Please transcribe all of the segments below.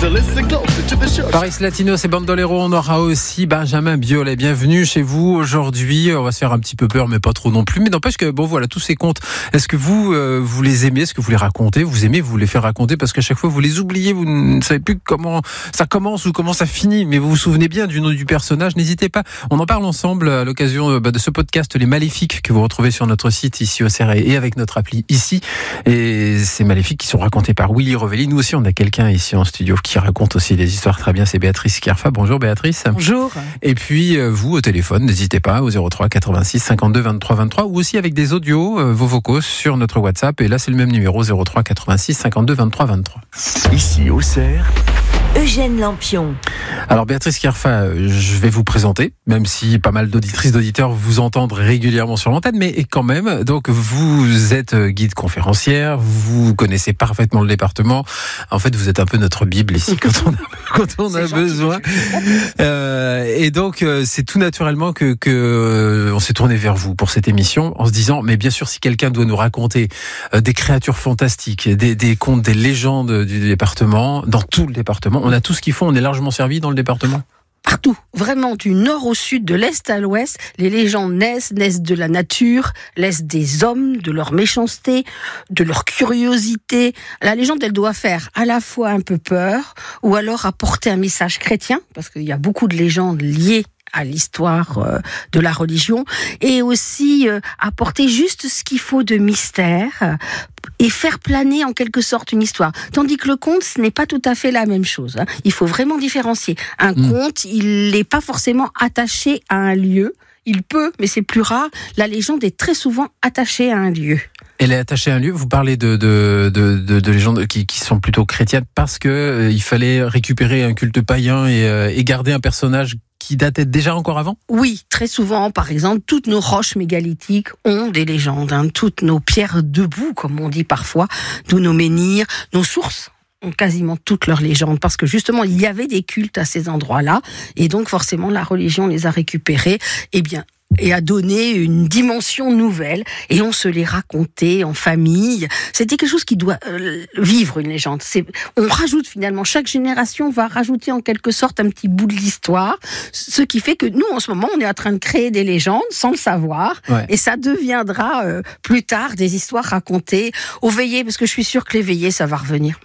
So listen closer to the show. Paris Latinos et Bandolero, on aura aussi Benjamin Biolay. Bienvenue chez vous aujourd'hui. On va se faire un petit peu peur, mais pas trop non plus. Mais n'empêche que, bon voilà, tous ces contes, est-ce que vous les aimez? Est-ce que vous les racontez? Vous aimez vous les faire raconter? Parce qu'à chaque fois, vous les oubliez, vous ne savez plus comment ça commence ou comment ça finit. Mais vous vous souvenez bien du nom du personnage. N'hésitez pas. On en parle ensemble à l'occasion de ce podcast Les Maléfiques que vous retrouvez sur notre site ici au CERF et avec notre appli ici. Et ces Maléfiques qui sont racontés par Willy Revelli. Nous aussi, on a quelqu'un ici en studio qui raconte aussi des histoires très bien. C'est Béatrice Schiarfa. Bonjour Béatrice. Bonjour. Et puis vous au téléphone, n'hésitez pas au 03 86 52 23 23 ou aussi avec des audios, vos vocaux sur notre WhatsApp. Et là, c'est le même numéro 03 86 52 23 23. Ici au CERF. Eugène Lampion. Alors Béatrice Schiarfa, je vais vous présenter, même si pas mal d'auditrices, d'auditeurs vous entendent régulièrement sur l'antenne, mais quand même, donc vous êtes guide conférencière, vous connaissez parfaitement le département. En fait, vous êtes un peu notre Bible ici quand on a besoin. Et donc, c'est tout naturellement que on s'est tourné vers vous pour cette émission, en se disant, mais bien sûr, si quelqu'un doit nous raconter des créatures fantastiques, des contes, des légendes du département, dans tout le département, on a tout ce qu'il faut, on est largement servi dans le département. Partout, vraiment du nord au sud, de l'est à l'ouest, les légendes naissent de la nature, naissent des hommes, de leur méchanceté, de leur curiosité. La légende, elle doit faire à la fois un peu peur, ou alors apporter un message chrétien, parce qu'il y a beaucoup de légendes liées à l'histoire de la religion, et aussi apporter juste ce qu'il faut de mystère et faire planer en quelque sorte une histoire. Tandis que le conte, ce n'est pas tout à fait la même chose. Il faut vraiment différencier. Un conte, il n'est pas forcément attaché à un lieu. Il peut, mais c'est plus rare. La légende est très souvent attachée à un lieu. Elle est attachée à un lieu. Vous parlez de légendes qui sont plutôt chrétiennes parce que il fallait récupérer un culte païen et garder un personnage qui datait déjà encore avant? Oui, très souvent, par exemple, toutes nos roches mégalithiques ont des légendes. Toutes nos pierres debout, comme on dit parfois, tous nos menhirs, nos sources ont quasiment toutes leurs légendes, parce que justement, il y avait des cultes à ces endroits-là, et donc forcément, la religion les a récupérés, et a donné une dimension nouvelle, et on se les racontait en famille. C'était quelque chose qui doit vivre une légende. On rajoute finalement, chaque génération va rajouter en quelque sorte un petit bout de l'histoire, ce qui fait que nous, en ce moment, on est en train de créer des légendes sans le savoir, et ça deviendra plus tard des histoires racontées aux veillées, parce que je suis sûre que les veillées, ça va revenir.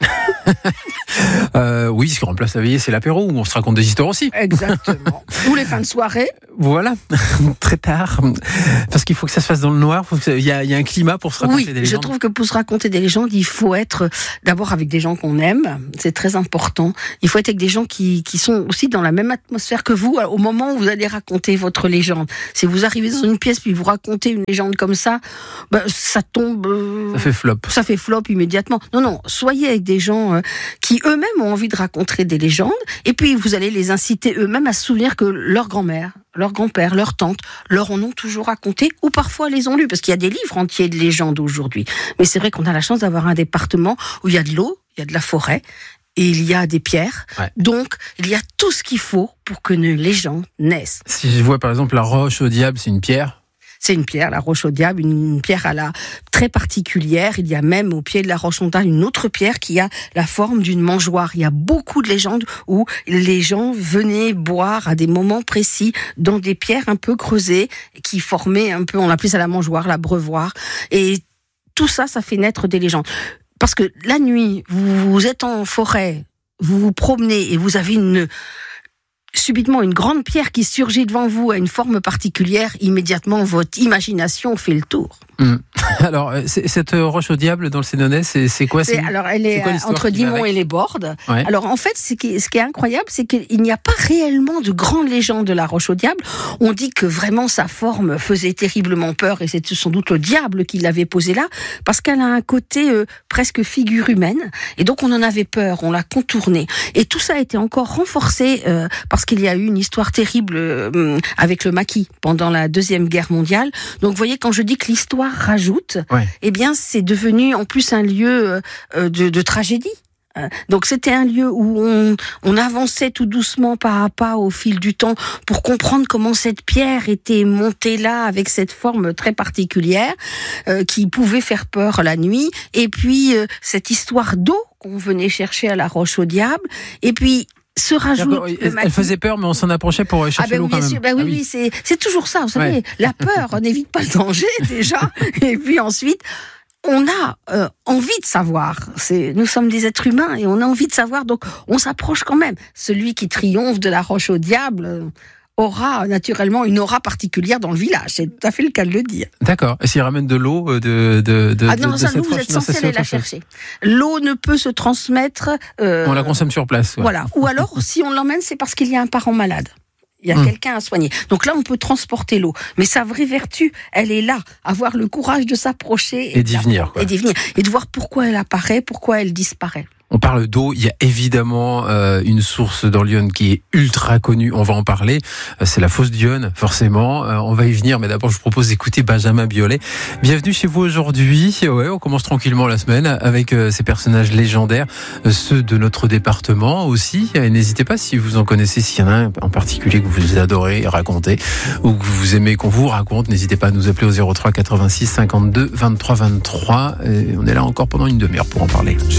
Oui, ce qui remplace la veillée, c'est l'apéro, où on se raconte des histoires aussi. Exactement. Ou les fins de soirée. Voilà, très tard. Parce qu'il faut que ça se fasse dans le noir, il y a un climat pour se raconter des légendes. Oui, je trouve que pour se raconter des légendes, il faut être d'abord avec des gens qu'on aime, c'est très important. Il faut être avec des gens qui sont aussi dans la même atmosphère que vous au moment où vous allez raconter votre légende. Si vous arrivez dans une pièce puis vous racontez une légende comme ça, ça tombe... ça fait flop. Ça fait flop immédiatement. Non, soyez avec des gens qui eux-mêmes ont envie de raconter des légendes, et puis vous allez les inciter eux-mêmes à se souvenir que leur grand-mère, leur grand-père, leur tante, leur en ont toujours raconté, ou parfois les ont lus, parce qu'il y a des livres entiers de légendes aujourd'hui. Mais c'est vrai qu'on a la chance d'avoir un département où il y a de l'eau, il y a de la forêt, et il y a des pierres. Ouais. Donc, il y a tout ce qu'il faut pour que une légende naisse. Si je vois par exemple la roche au diable, c'est une pierre. C'est une pierre, la roche au diable, une pierre très particulière. Il y a même au pied de la roche au diable une autre pierre qui a la forme d'une mangeoire. Il y a beaucoup de légendes où les gens venaient boire à des moments précis dans des pierres un peu creusées qui formaient un peu, on appelait ça la mangeoire, l'abreuvoir. Et tout ça, ça fait naître des légendes. Parce que la nuit, vous êtes en forêt, vous vous promenez et vous avez subitement une grande pierre qui surgit devant vous à une forme particulière, immédiatement votre imagination fait le tour. Alors, cette roche au diable dans le Sénonais, c'est quoi? Alors, elle est entre Dixmont et les Bordes. Ouais. Alors, en fait, ce qui est incroyable, c'est qu'il n'y a pas réellement de grande légende de la roche au diable. On dit que vraiment sa forme faisait terriblement peur, et c'est sans doute le diable qui l'avait posée là, parce qu'elle a un côté presque figure humaine, et donc on en avait peur, on l'a contournée. Et tout ça a été encore renforcé parce qu'il y a eu une histoire terrible avec le maquis pendant la Deuxième Guerre mondiale. Donc, vous voyez, quand je dis que l'histoire rajoute, eh bien, c'est devenu en plus un lieu de tragédie. Donc c'était un lieu où on avançait tout doucement pas à pas au fil du temps pour comprendre comment cette pierre était montée là avec cette forme très particulière qui pouvait faire peur la nuit. Et puis cette histoire d'eau qu'on venait chercher à la Roche-au-Diable. Et puis, se rajoute. Elle faisait peur, mais on s'en approchait pour chercher l'eau quand même. Oui, c'est toujours ça. Vous savez, la peur n'évite pas le danger déjà. Et puis ensuite, on a envie de savoir. Nous sommes des êtres humains et on a envie de savoir. Donc, on s'approche quand même. Celui qui triomphe de la Roche-au-Diable aura naturellement une aura particulière dans le village. C'est tout à fait le cas de le dire. D'accord. Et s'il ramène de l'eau non, ça, vous êtes censé aller la chercher. L'eau ne peut se transmettre... on la consomme sur place. Ouais. Voilà. Ou alors, si on l'emmène, c'est parce qu'il y a un parent malade. Il y a quelqu'un à soigner. Donc là, on peut transporter l'eau. Mais sa vraie vertu, elle est là. Avoir le courage de s'approcher. Et d'y venir. Et de voir pourquoi elle apparaît, pourquoi elle disparaît. On parle d'eau, il y a évidemment une source dans l'Yonne qui est ultra connue, on va en parler, c'est la fosse d'Yonne, forcément, on va y venir, mais d'abord je vous propose d'écouter Benjamin Biolay. Bienvenue chez vous aujourd'hui, on commence tranquillement la semaine avec ces personnages légendaires, ceux de notre département aussi, et n'hésitez pas si vous en connaissez, s'il y en a un en particulier que vous adorez raconter, ou que vous aimez qu'on vous raconte, n'hésitez pas à nous appeler au 03 86 52 23 23, et on est là encore pendant une demi-heure pour en parler.